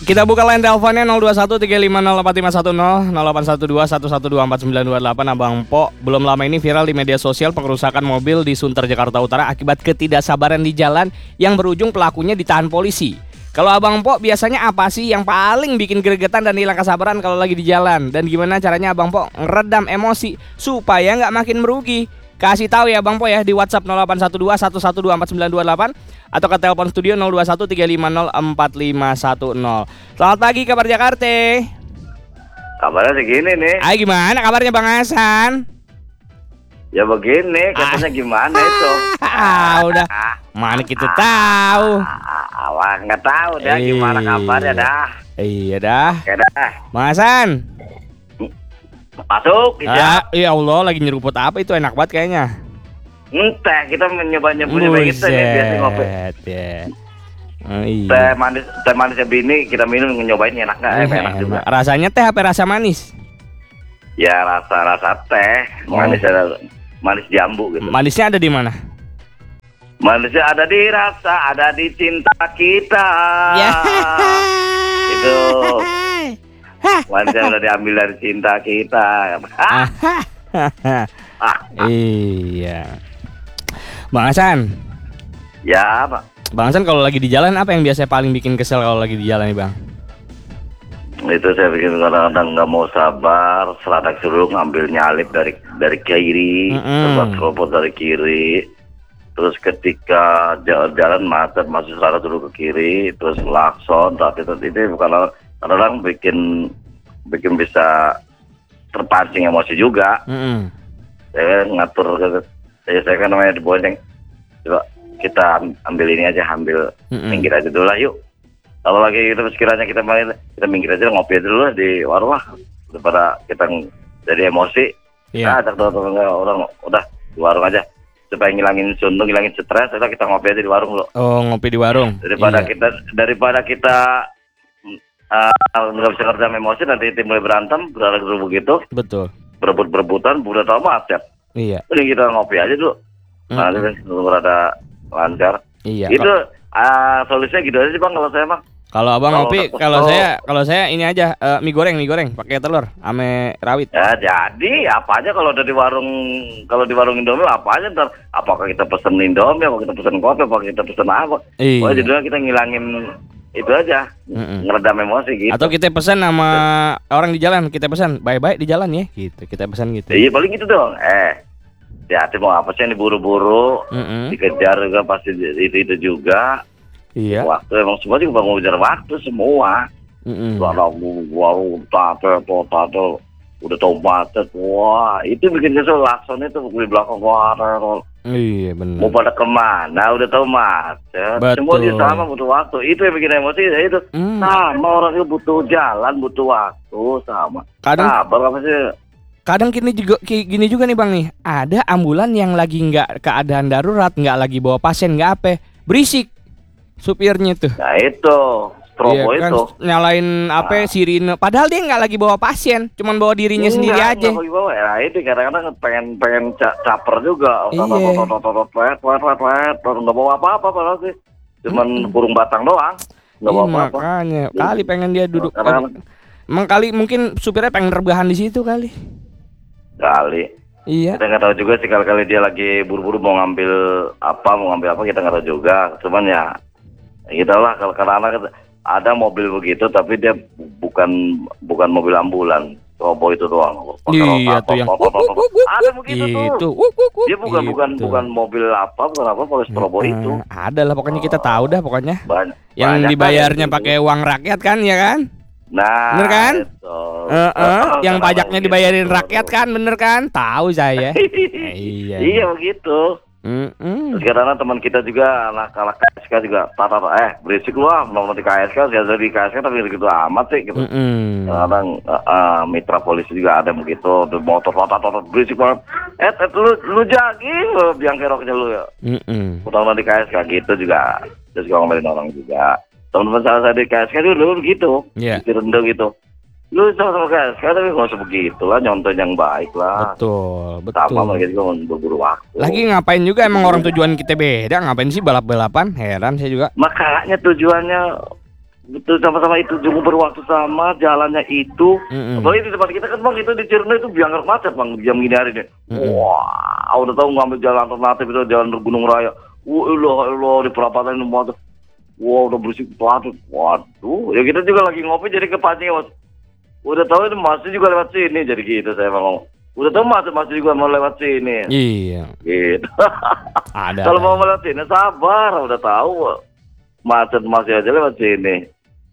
Kita buka line teleponnya 0213504510, 081211249928. Abang Po belum lama ini viral di media sosial pengerusakan mobil di Sunter, Jakarta Utara akibat ketidaksabaran di jalan yang berujung pelakunya ditahan polisi. Kalau Abang Po biasanya apa sih yang paling bikin gregetan dan hilang kesabaran kalau lagi di jalan? Dan gimana caranya Abang Po ngeredam emosi supaya nggak makin merugi? Kasih tahu ya Bang Po ya di WhatsApp 081211249928 atau ke telepon studio 0213504510. Selamat pagi kabar Jakarta. Kabarnya segini nih. Gimana kabarnya Bang Hasan? Ya begini, katanya gimana itu? Udah mana kita tahu. Awak nggak tahu dah gimana kabarnya dah. Iya dah. Oke dah. Bang Hasan. Masuk ya. Ya Allah lagi nyeruput apa itu enak banget kayaknya. Teh kita nyoba-nyoba gitu nih biasa ngopi. Ya. Teh manisnya bini kita minum nyobain enak nggak? Enak juga. Rasanya teh apa rasa manis? Ya rasa teh manis jambu gitu. Manisnya ada di mana? Manisnya ada di rasa, ada di cinta kita. Ya. Itu. Manisnya udah diambil dari cinta kita. Iya. Bang Hasan. Ya Pak. Bang Hasan kalau lagi di jalan apa yang biasanya paling bikin kesel kalau lagi di jalan nih Bang? Itu saya bikin kadang-kadang nggak mau sabar, seladak suruh ngambil nyalip dari kiri, terus dari kiri. Terus ketika jalan macet masih seladak suruh ke kiri, terus klakson, tapi itu bukan kadang bikin bisa terpancing emosi juga. Saya ngatur, saya kan namanya dibonceng. Coba kita ambil ini aja, minggir aja dulu lah yuk. Kalau lagi gitu sekiranya kita minggir aja, ngopi aja dulu di warung lah, daripada kita jadi emosi. Iya. Orang udah di warung aja supaya ngilangin suntuk, ngilangin stres. Udah kita ngopi aja di warung loh. Oh ngopi di warung. Daripada kita nggak bisa ngerti emosi, nanti mulai berantem, berlalu begitu. Betul. Berebutan, udah tau macet. Iya. Jadi kita ngopi aja dulu. Nanti berada lancar. Iya. Itu solusinya gitu aja sih Bang kalau saya Bang. Kalau Abang ngopi, kalau saya ini aja mie goreng pakai telur ame rawit. Ya jadi apa aja kalau di warung Indomie apa aja ntar, apakah kita pesen Indomie, apakah kita pesen kopi, apakah kita pesen apa? Iya. Jadinya kita ngilangin itu aja, ngeredam emosi gitu. Atau kita pesan sama orang di jalan, kita pesan bye-bye di jalan ya, gitu. Kita pesan gitu. Iya paling gitu dong. Hati mau apa sih yang diburu-buru, dikejar juga pasti itu juga. Iya. Waktu emang semua juga mau ngejar waktu semua. Warung tato udah tau macet, wah itu bikin kesel. Lakson itu di belakang Iya benar. mau pada kemana udah tau macet. Betul. Semua dia sama butuh waktu. Itu yang bikin emosi ya itu. Sama orang itu butuh jalan, butuh waktu sama. Kadang gini juga nih Bang nih, ada ambulan yang lagi nggak keadaan darurat, nggak lagi bawa pasien, nggak apa, berisik supirnya tuh. Nah itu strobo kan, itu nyalain sirine, padahal dia nggak lagi bawa pasien, cuman bawa dirinya sendiri aja. Nggak bawa. Ya itu kadang-kadang pengen caper juga. Iya. Nggak bawa apa-apa padahal sih, cuman burung batang doang, nggak bawa apa-apa. Makanya kali pengen dia duduk. Emang kali mungkin supirnya pengen rebahan di situ kali. Iya. Kita nggak tahu juga sih kali dia lagi buru-buru mau ngambil apa kita nggak tahu juga. Cuman ya gitulah kalau karena ada mobil begitu tapi dia bukan mobil ambulan, strobo itu doang. Iya tuh yang ada begitu tuh. Dia bukan mobil pakai strobo itu. Ada lah pokoknya kita tahu dah pokoknya. Yang banyak dibayarnya pakai uang rakyat kan ya kan? Nah, bener kan? Yang pajaknya gitu. dibayarin rakyat kan, bener kan? Tahu saya. Iya. Iya begitu. Sekarang teman kita juga anak KSK juga berisik lu mau di KSK, di KSK tapi begitu amat sih gitu. Kadang mitra polisi juga ada begitu, motor berisik banget. Lu jogging lu biang keroknya lu ya. Udah di KSK gitu juga. Terus ngomelin orang juga. Teman-teman saya di KSK dulu begitu, rendah gitu. Lu sama KSK tapi nggak usah begitu lah, nyontoh yang baik lah. Betul. Sama mereka juga berburu waktu. Lagi ngapain juga emang orang tujuan kita beda, ngapain sih balap-balapan? Heran saya juga. Makanya tujuannya betul, sama-sama itu juga berwaktu sama, jalannya itu. Apalagi di tempat kita kan bang, itu di Cirende itu biang macet bang, jam gini hari ini. Wah, udah tahu ngambil jalan alternatif itu, jalan Gunung Raya. Allah, di perapatan itu macet. Wah, udah berisik banget. Waduh, ya kita juga lagi ngopi jadi kepancing mas. Udah tahu itu masih juga lewat sini, jadi gitu saya ngomong. Udah tahu masih juga mau lewat sini. Iya. Gitu. Ada. Kalau mau lewat sini sabar, udah tahu macet masih aja lewat sini.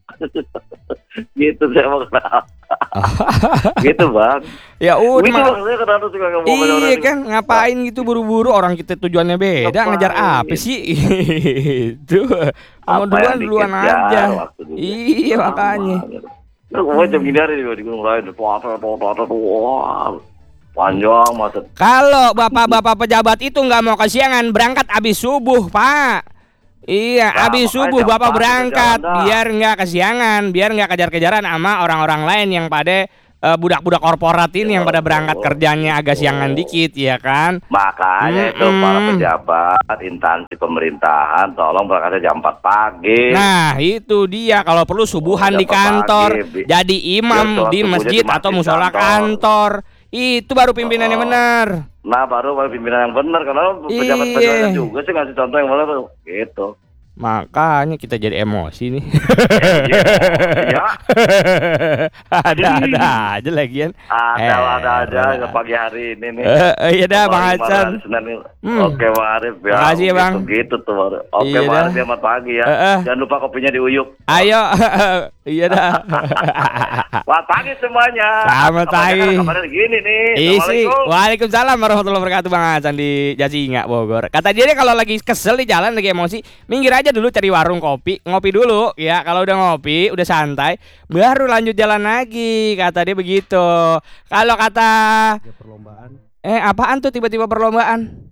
Gitu saya mau kenal. Gitu bang. Ya udah. Itu bang, saya kadang suka ngomong. Iya kan, ngapain gitu buru-buru, orang kita tujuannya beda, Ngapain? ngejar apa sih? Itu mau Apa yang duluan dikejar aja. waktu dulu. Iya makanya. Gue jam gini hari di Gunung Raya, wah, panjang macet. Kalau bapak-bapak pejabat itu nggak mau kesiangan, berangkat abis subuh, Pak. Iya, Nah, abis makanya subuh jam bapak 4 berangkat udah jalan dah. biar nggak kesiangan, biar nggak kejar-kejaran sama orang-orang lain yang pada budak-budak korporat ini yang pada berangkat kerjanya agak siangan dikit, ya kan? Makanya itu para pejabat instansi pemerintahan tolong berangkatnya jam 4 pagi. Nah, itu dia kalau perlu subuhan Jam di 4 kantor, pagi. jadi imam Biar sholat di subuhnya masjid di atau masjid musola kantor. Itu baru pimpinannya benar. Nah baru pimpinan yang benar, karena pejabat-pejabatnya Iya. juga sih ngasih contoh yang benar tuh. Gitu. Makanya kita jadi emosi nih. Ya. Ada aja lagian. Ada aja ke pagi hari ini nih. Iya dah Bang Pagi Hasan. hari Senin ini. Oke Bang Arif ya. Makasih ya, Bang. Gitu tuh Bang. Oke Iya Bang dah. Arif, selamat pagi ya. Jangan lupa kopinya diuyuk. Ayo. Iya dah. Selamat pagi semuanya. Selamat pagi. Kabarnya gini nih. Isi. Assalamualaikum. Waalaikumsalam warahmatullahi wabarakatuh Bang Hasan di Jasinga Bogor. Kata dia kalau lagi kesel di jalan lagi emosi, minggir aja dulu cari warung kopi, ngopi dulu ya. Kalau udah ngopi, udah santai, baru lanjut jalan lagi. Kata dia begitu. Kalau kata perlombaan. apaan tuh tiba-tiba perlombaan?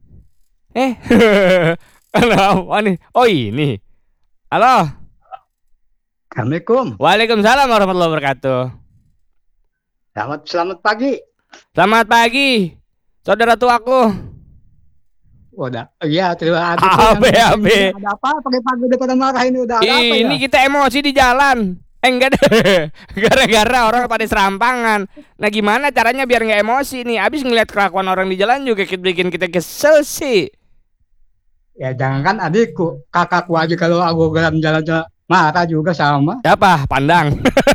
Kenapa nih? Oh ini. Halo. Assalamualaikum. Waalaikumsalam warahmatullahi wabarakatuh. Selamat pagi. Selamat pagi, saudara tuaku. Udah, iya terima kasih. Abe. Ada apa? Pagi-pagi udah pada marah ini udah ada apa Ini ya? kita emosi di jalan. Enggak deh. Gara-gara orang pada serampangan. Nah gimana caranya biar nggak emosi nih? Abis ngeliat kelakuan orang di jalan juga bikin kita kesel sih. Ya jangankan adikku, kakakku aja kalau aku jalan-jalan marah juga sama. Siapa? Pandang.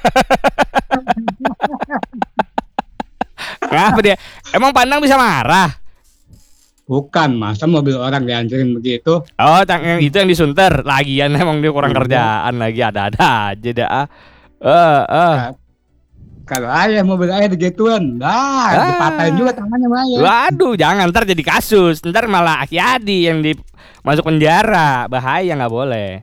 Ngapa dia? Emang Pandang bisa marah? Bukan, masa mobil orang dihancurin begitu? Oh, yang itu yang disunter. Lagian emang dia kurang kerjaan lagi, ada-ada aja dah. Kalau ayah mobil ayah digituan, dipatahin juga tangannya sama ayah. Waduh, jangan ntar jadi kasus. Ntar malah Aki Adi yang masuk penjara. Bahaya, nggak boleh.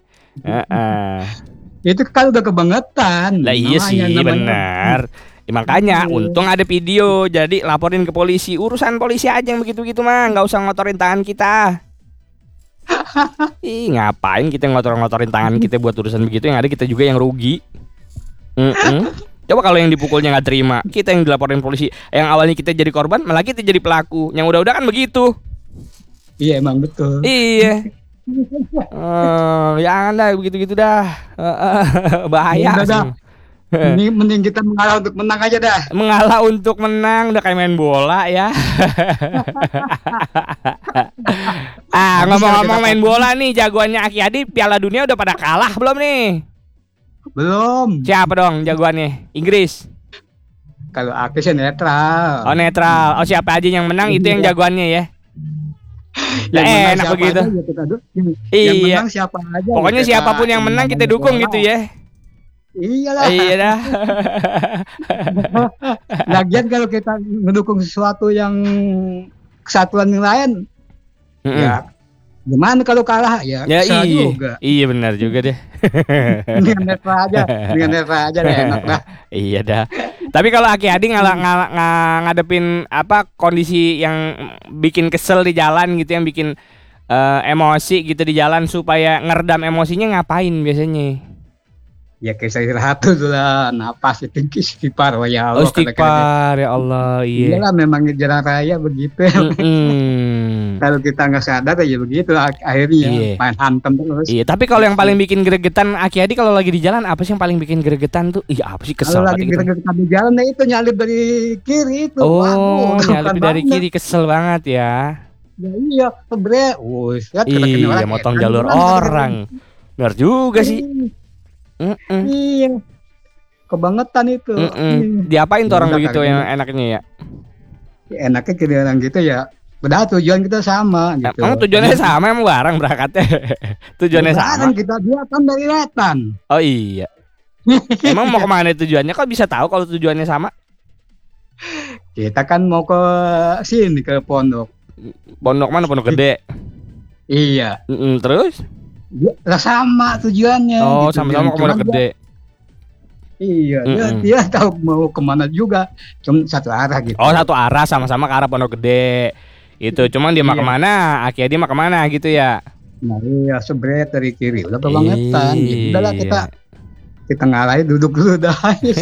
Itu kan udah kebangetan. Lah iya sih, benar. Ya, makanya untung ada video, jadi laporin ke polisi. Urusan polisi aja yang begitu-gitu mah, nggak usah ngotorin tangan kita. Ih, ngapain kita ngotorin tangan kita buat urusan begitu? Yang ada kita juga yang rugi. Coba kalau yang dipukulnya nggak terima, kita yang dilaporin polisi. Yang awalnya kita jadi korban, malah kita jadi pelaku. Yang udah-udah kan begitu. Iya emang betul. Iya. Jangan dah begitu-gitu dah. Bahaya. Udah dah. Mending kita mengalah untuk menang aja dah. Mengalah untuk menang, udah kayak main bola ya. Ngomong-ngomong main bola nih, jagoannya Aki Adi Piala Dunia udah pada kalah belum nih? Belum. Siapa dong jagoannya? Inggris. Kalau aku sih netral. Oh netral. Oh siapa aja yang menang itu yang jagoannya ya? Lah enak begitu. Yang Iya. menang siapa aja. Pokoknya siapapun yang menang kita dukung gitu ya. Iyalah. Iya dah. Lagian kalau kita mendukung sesuatu yang kesatuan yang lain, ya gimana kalau kalah ya? Ya Kesal iya. juga. Iya benar juga deh. Dengan netral aja deh enak dah. Iya dah. Tapi kalau Aki Adi ngadepin apa kondisi yang bikin kesel di jalan gitu, yang bikin emosi gitu di jalan supaya ngeredam emosinya ngapain biasanya? Ya kayak saya istirahat dulu lah, napas itu istighfar ya Allah. Istighfar ya Allah, iya. Iyalah memang jalan raya begitu. Kalau kita nggak sadar ya begitu akhirnya Iya. main hantem terus. Iya, tapi kalau yang paling bikin gregetan Aki Adi kalau lagi di jalan apa sih yang paling bikin gregetan tuh? Iya, apa sih kesel Kalau lagi banget gitu. kita di jalan nah itu nyalip dari kiri itu. Oh, Waduh, nyalip bukan dari banget. kiri kesel banget ya. Ya, iya, sebenernya. Wih, lihat kena-kena Iya, orang, motong edan jalur gimana, orang. Benar juga sih. Mm-mm. Iya, kebangetan itu. Mm-mm. Diapain tuh Ya orang udah, begitu kali yang gitu. enaknya ya? Enaknya kita orang gitu ya. Padahal tujuan kita sama gitu. Emang tujuannya sama, emang bareng berangkatnya. Tujuannya sama. Bareng kita dia kan dari Wetan. Oh iya. Emang mau kemana tujuannya? Kok bisa tahu kalau tujuannya sama? Kita kan mau ke sini ke pondok. Pondok mana? Pondok Gede. Iya, Terus? lah sama tujuannya. Oh, gitu. sama-sama ke Cuman Pondok Gede. Iya, dia tahu mau kemana juga, cuma satu arah gitu. Oh, satu arah sama-sama ke arah Pondok Gede. Itu. Cuman dia mah Iya. kemana? Aki Adi mah kemana gitu ya? Nah, iya sebret dari kiri udah kebangetan. Gitu. Udahlah kita ngalahin duduk dulu dah.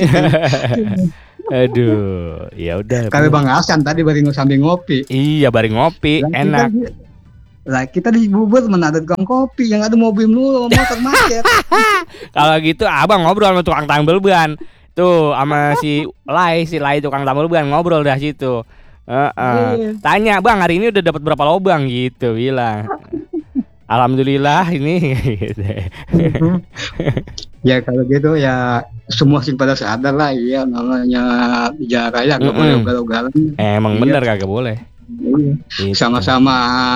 Aduh, ya udah. Kalau Bang Hasan tadi baru sambil ngopi. Iya, bareng ngopi, Lah, enak. Kita di Bubur mana ada tukang kopi, yang ada mobil mulu, motor macet. Kalau gitu abang ngobrol sama tukang tambal ban. Tuh sama si Lai tukang tambal ban ngobrol dah situ. Iya. Tanya, "Bang, hari ini udah dapat berapa lobang?" gitu bilang. Alhamdulillah ini gitu. Ya kalau gitu ya semua sih pada sadar lah, iya namanya bicara ya nggak boleh ugal-ugalan. Emang Iya. bener kagak boleh. Iya. Gitu. Sama-sama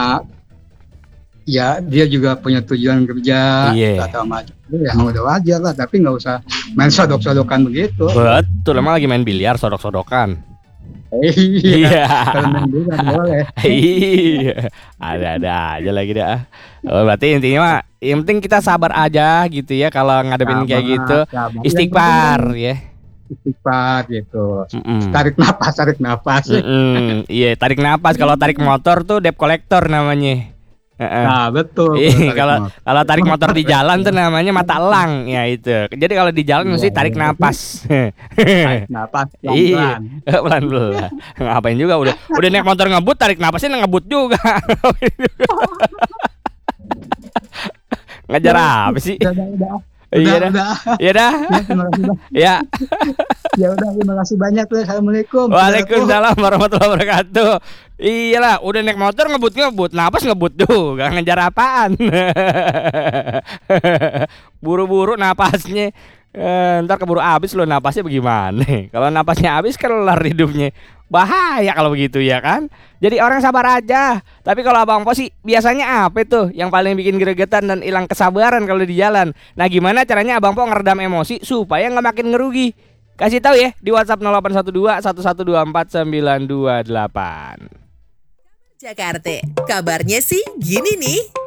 ya dia juga punya tujuan kerja Iya. atau macam itu ya udah wajar lah, tapi nggak usah main sodok-sodokan begitu. Betul, emang lagi main biliar sodok-sodokan. Iya. Kalau main dulu nggak boleh. Iya. Ada aja lagi dah. Oh, berarti intinya mah yang penting kita sabar aja gitu ya kalau ngadepin kayak gitu. Sabar. Istighfar ya. Istighfar gitu. Mm-mm. Tarik napas. Iya, tarik napas. Kalau tarik motor tuh debt collector namanya. Nah, betul. Kalau tarik motor di jalan tuh namanya mata elang ya itu. Jadi kalau di jalan mesti tarik napas. Tarik napas Iya, pelan-pelan. pelan-pelan. Ngapain juga udah naik motor ngebut tarik napasnya ngebut juga. Ngajar apa sih? Udah. Iya dah. Iya dah. Ya, terima kasih, Bang. Ya. Ya udah, terima kasih banyak tuh. Assalamualaikum. Waalaikumsalam warahmatullahi wabarakatuh. Iyalah, udah naik motor ngebut, napas ngebut tuh, gak ngejar apaan. Buru-buru napasnya. Ntar keburu habis lo napasnya bagaimana? Kalau napasnya habis kelar hidupnya. Bahaya kalau begitu ya kan. Jadi orang sabar aja. Tapi kalau Abang Po sih biasanya apa tuh yang paling bikin gregetan dan hilang kesabaran kalau di jalan? Nah, gimana caranya Abang Po ngeredam emosi supaya nggak makin ngerugi? Kasih tahu ya di WhatsApp 0812 1124 928. Jakarta, kabarnya sih gini nih.